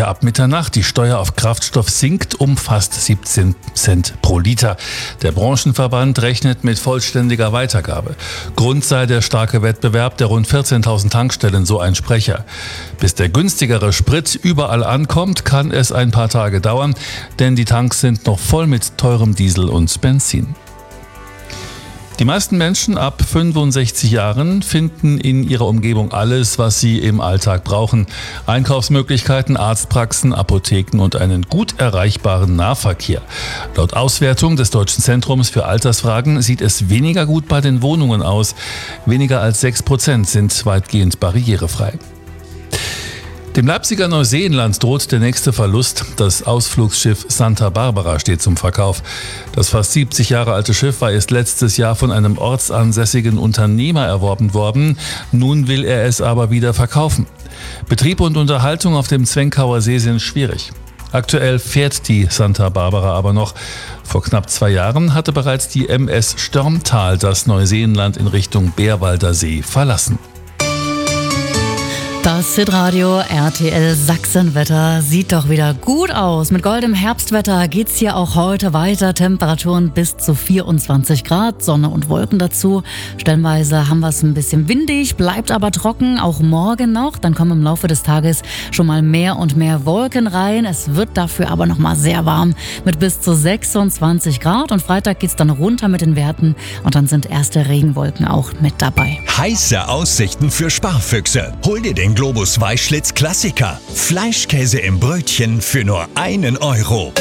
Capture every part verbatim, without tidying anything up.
Jahr ab Mitternacht. Die Steuer auf Kraftstoff sinkt um fast siebzehn Cent pro Liter. Der Branchenverband rechnet mit vollständiger Weitergabe. Grund sei der starke Wettbewerb der rund vierzehntausend Tankstellen, so ein Sprecher. Bis der günstigere Sprit überall ankommt, kann es ein paar Tage dauern, denn die Tanks sind noch voll mit teurem Diesel und Benzin. Die meisten Menschen ab fünfundsechzig Jahren finden in ihrer Umgebung alles, was sie im Alltag brauchen. Einkaufsmöglichkeiten, Arztpraxen, Apotheken und einen gut erreichbaren Nahverkehr. Laut Auswertung des Deutschen Zentrums für Altersfragen sieht es weniger gut bei den Wohnungen aus. Weniger als sechs Prozent sind weitgehend barrierefrei. Dem Leipziger Neuseenland droht der nächste Verlust. Das Ausflugsschiff Santa Barbara steht zum Verkauf. Das fast siebzig Jahre alte Schiff war erst letztes Jahr von einem ortsansässigen Unternehmer erworben worden. Nun will er es aber wieder verkaufen. Betrieb und Unterhaltung auf dem Zwenkauer See sind schwierig. Aktuell fährt die Santa Barbara aber noch. Vor knapp zwei Jahren hatte bereits die M S Störmtal das Neuseenland in Richtung Bärwalder See verlassen. Das Hitradio R T L Sachsenwetter sieht doch wieder gut aus. Mit goldenem Herbstwetter geht's hier auch heute weiter. Temperaturen bis zu vierundzwanzig Grad, Sonne und Wolken dazu. Stellenweise haben wir es ein bisschen windig, bleibt aber trocken, auch morgen noch. Dann kommen im Laufe des Tages schon mal mehr und mehr Wolken rein. Es wird dafür aber noch mal sehr warm mit bis zu sechsundzwanzig Grad. Und Freitag geht's dann runter mit den Werten und dann sind erste Regenwolken auch mit dabei. Heiße Aussichten für Sparfüchse. Hol dir den Globus Weißschlitz Klassiker. Fleischkäse im Brötchen für nur einen Euro.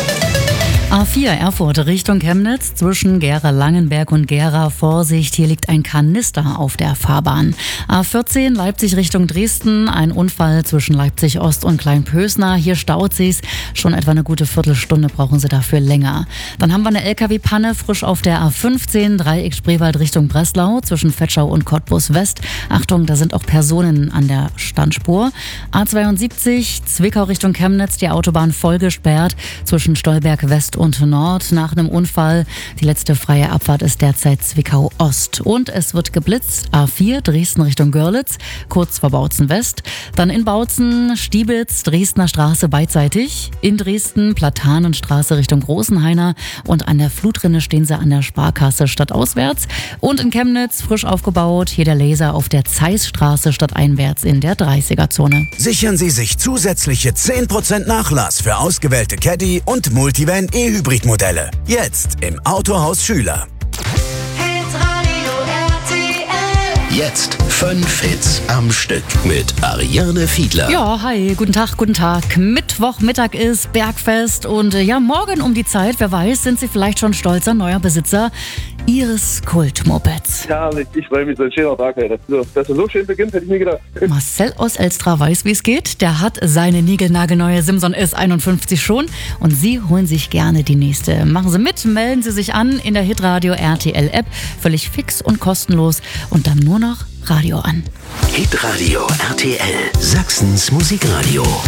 A vier Erfurt Richtung Chemnitz zwischen Gera-Langenberg und Gera. Vorsicht, hier liegt ein Kanister auf der Fahrbahn. A vierzehn Leipzig Richtung Dresden. Ein Unfall zwischen Leipzig Ost und Kleinpösner. Hier staut sie's. Schon etwa eine gute Viertelstunde brauchen Sie dafür länger. Dann haben wir eine L K W-Panne frisch auf der A fünfzehn Dreieck Spreewald Richtung Breslau zwischen Vetschau und Cottbus West. Achtung, da sind auch Personen an der Standspur. A zweiundsiebzig Zwickau Richtung Chemnitz. Die Autobahn voll gesperrt zwischen Stolberg West und Nord nach einem Unfall. Die letzte freie Abfahrt ist derzeit Zwickau Ost. Und es wird geblitzt. A vier Dresden Richtung Görlitz, kurz vor Bautzen West. Dann in Bautzen Stiebitz, Dresdner Straße beidseitig. In Dresden Platanenstraße Richtung Großenhainer. Und an der Flutrinne stehen sie an der Sparkasse stadtauswärts. Und in Chemnitz frisch aufgebaut. Hier der Laser auf der Zeissstraße stadteinwärts in der dreißiger-Zone. Sichern Sie sich zusätzliche zehn Prozent Nachlass für ausgewählte Caddy und Multivan E-Hybrid-Modelle. Jetzt im Autohaus Schüler. Hitradio R T L. Jetzt fünf Hits am Stück mit Ariane Fiedler. Ja, hi, guten Tag, guten Tag. Mittwochmittag ist Bergfest und äh, ja, morgen um die Zeit, wer weiß, sind Sie vielleicht schon stolzer neuer Besitzer Ihres Kultmopeds. Herrlich, ich freue mich, so ein schöner Tag heute. Dass er so schön beginnt, hätte ich nie gedacht. Marcel aus Elstra weiß, wie es geht. Der hat seine niegelnagelneue Simson S einundfünfzig schon und Sie holen sich gerne die nächste. Machen Sie mit, melden Sie sich an in der Hitradio R T L App. Völlig fix und kostenlos und dann nur noch Radio an. Hitradio R T L, Sachsens Musikradio.